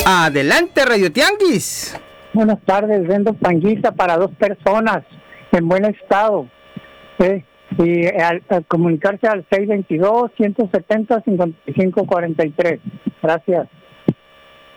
Adelante, Radio Tianguis. Buenas tardes, vendo panguita para 2 personas en buen estado. Y al comunicarse al 622-170-5543. Gracias.